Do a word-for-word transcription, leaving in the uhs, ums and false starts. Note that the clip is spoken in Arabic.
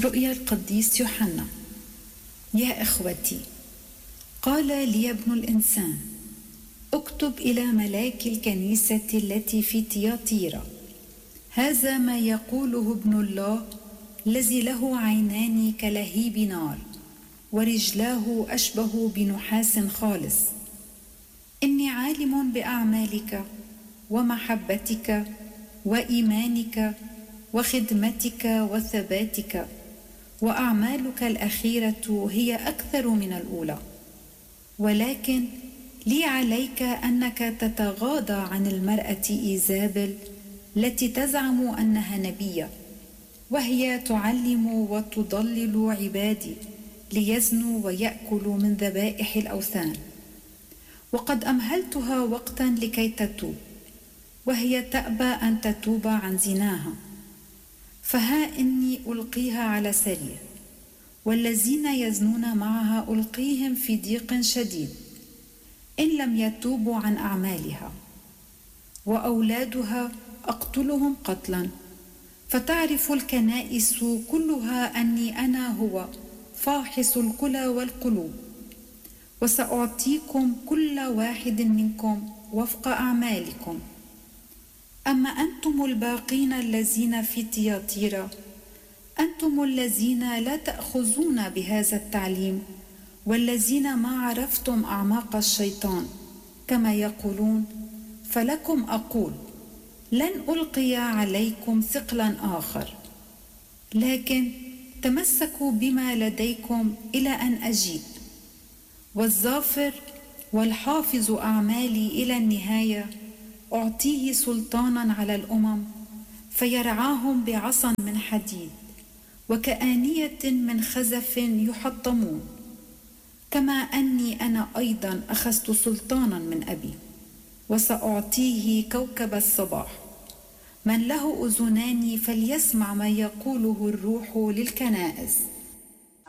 رؤيا القديس يوحنا. يا إخوتي، قال لي ابن الإنسان: اكتب إلى ملاك الكنيسة التي في تياتيرا، هذا ما يقوله ابن الله الذي له عينان كلهيب نار ورجلاه أشبه بنحاس خالص. إني عالم بأعمالك ومحبتك وإيمانك وخدمتك وثباتك، وأعمالك الأخيرة هي أكثر من الأولى. ولكن لي عليك أنك تتغاضى عن المرأة إيزابل التي تزعم أنها نبية، وهي تعلم وتضلل عبادي ليزنوا ويأكلوا من ذبائح الأوثان. وقد أمهلتها وقتا لكي تتوب، وهي تأبى أن تتوب عن زناها. فها إني ألقيها على سرير، والذين يزنون معها ألقيهم في ضيق شديد إن لم يتوبوا عن أعمالها. وأولادها أقتلهم قتلا، فتعرف الكنائس كلها أني أنا هو فاحص الكلى والقلوب. وسأعطيكم كل واحد منكم وفق أعمالكم. أما أنتم الباقين الذين في تياتيرا، أنتم الذين لا تأخذون بهذا التعليم، والذين ما عرفتم أعماق الشيطان كما يقولون، فلكم أقول: لن ألقي عليكم ثقلا آخر، لكن تمسكوا بما لديكم إلى أن أجيء. والظافر والحافظ أعمالي إلى النهاية أعطيه سلطانا على الأمم، فيرعاهم بعصا من حديد وكآنية من خزف يحطمون، كما أني أنا أيضا أخذت سلطانا من أبي. وسأعطيه كوكب الصباح. من له أذنان فليسمع ما يقوله الروح للكنائس.